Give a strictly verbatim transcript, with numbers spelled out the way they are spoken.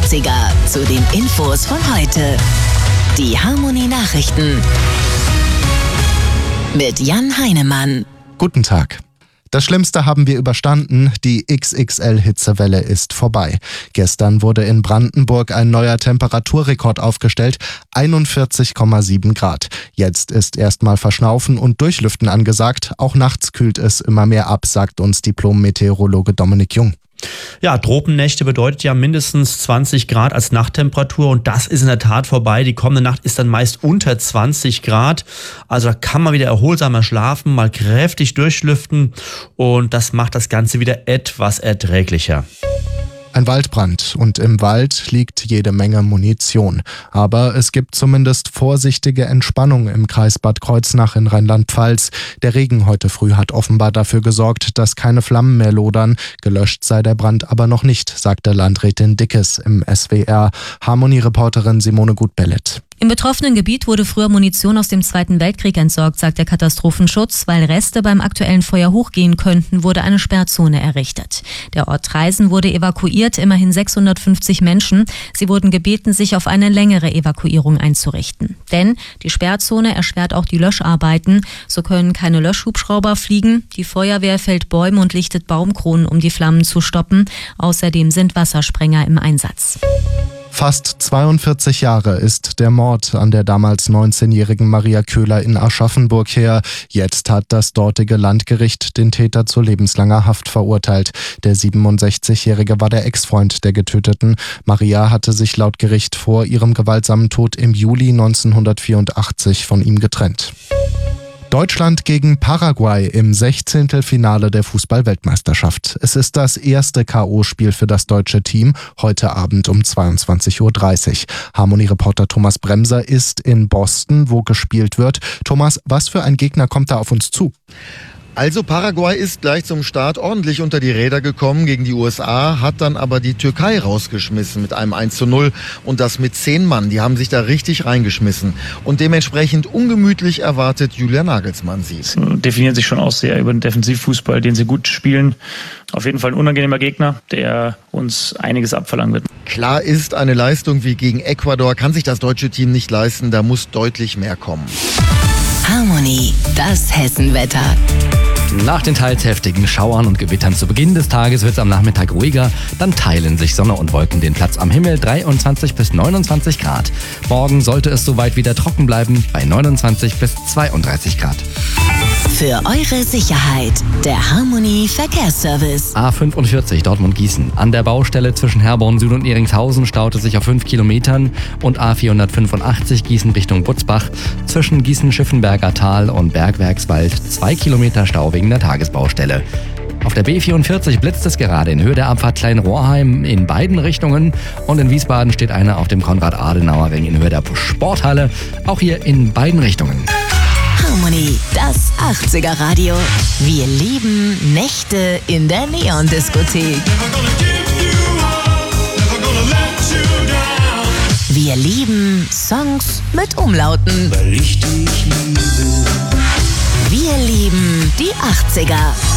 achtziger zu den Infos von heute. Die Harmonie-Nachrichten mit Jan Heinemann. Guten Tag. Das Schlimmste haben wir überstanden, die X X L-Hitzewelle ist vorbei. Gestern wurde in Brandenburg ein neuer Temperaturrekord aufgestellt, einundvierzig Komma sieben Grad. Jetzt ist erstmal Verschnaufen und Durchlüften angesagt. Auch nachts kühlt es immer mehr ab, sagt uns Diplom-Meteorologe Dominik Jung. Ja, Tropennächte bedeutet ja mindestens zwanzig Grad als Nachttemperatur und das ist in der Tat vorbei. Die kommende Nacht ist dann meist unter zwanzig Grad. Also da kann man wieder erholsamer schlafen, mal kräftig durchlüften und das macht das Ganze wieder etwas erträglicher. Ein Waldbrand und im Wald liegt jede Menge Munition. Aber es gibt zumindest vorsichtige Entspannung im Kreis Bad Kreuznach in Rheinland-Pfalz. Der Regen heute früh hat offenbar dafür gesorgt, dass keine Flammen mehr lodern. Gelöscht sei der Brand aber noch nicht, sagte Landrätin Dickes im S W R. Harmonie-Reporterin Simone Gut-Bellet. Im betroffenen Gebiet wurde früher Munition aus dem Zweiten Weltkrieg entsorgt, sagt der Katastrophenschutz. Weil Reste beim aktuellen Feuer hochgehen könnten, wurde eine Sperrzone errichtet. Der Ort Traisen wurde evakuiert, immerhin sechshundertfünfzig Menschen. Sie wurden gebeten, sich auf eine längere Evakuierung einzurichten. Denn die Sperrzone erschwert auch die Löscharbeiten. So können keine Löschhubschrauber fliegen. Die Feuerwehr fällt Bäume und lichtet Baumkronen, um die Flammen zu stoppen. Außerdem sind Wassersprenger im Einsatz. Fast zweiundvierzig Jahre ist der Mord an der damals neunzehnjährigen Maria Köhler in Aschaffenburg her. Jetzt hat das dortige Landgericht den Täter zu lebenslanger Haft verurteilt. Der siebenundsechzigjährige war der Ex-Freund der Getöteten. Maria hatte sich laut Gericht vor ihrem gewaltsamen Tod im Juli neunzehnhundertvierundachtzig von ihm getrennt. Deutschland gegen Paraguay im Sechzehntelfinale der Fußball-Weltmeisterschaft. Es ist das erste K O-Spiel für das deutsche Team, heute Abend um zweiundzwanzig Uhr dreißig. Harmonie-Reporter Thomas Bremser ist in Boston, wo gespielt wird. Thomas, was für ein Gegner kommt da auf uns zu? Also Paraguay ist gleich zum Start ordentlich unter die Räder gekommen gegen die U S A, hat dann aber die Türkei rausgeschmissen mit einem eins zu null und das mit zehn Mann. Die haben sich da richtig reingeschmissen und dementsprechend ungemütlich erwartet Julian Nagelsmann sie. Sie definieren sich schon aus sehr über den Defensivfußball, den sie gut spielen. Auf jeden Fall ein unangenehmer Gegner, der uns einiges abverlangen wird. Klar ist, eine Leistung wie gegen Ecuador kann sich das deutsche Team nicht leisten, da muss deutlich mehr kommen. Harmonie, das Hessenwetter. Nach den teils heftigen Schauern und Gewittern zu Beginn des Tages wird es am Nachmittag ruhiger. Dann teilen sich Sonne und Wolken den Platz am Himmel, dreiundzwanzig bis neunundzwanzig Grad. Morgen sollte es soweit wieder trocken bleiben, bei neunundzwanzig bis zweiunddreißig Grad. Für eure Sicherheit, der Harmonie Verkehrsservice. A fünfundvierzig Dortmund-Gießen. An der Baustelle zwischen Herborn Süd und Ehringshausen staut es sich auf fünf Kilometern und A vierhundertfünfundachtzig Gießen Richtung Butzbach. Zwischen Gießen-Schiffenberger Tal und Bergwerkswald zwei Kilometer Stau wegen der Tagesbaustelle. Auf der B vierundvierzig blitzt es gerade in Höhe der Abfahrt Klein-Rohrheim in beiden Richtungen und in Wiesbaden steht einer auf dem Konrad-Adenauer-Ring in Höhe der Sporthalle, auch hier in beiden Richtungen. Harmonie, das achtziger Radio. Wir lieben Nächte in der Neon-Diskothek. Wir lieben Songs mit Umlauten. Weil ich dich liebe. Wir lieben die achtziger.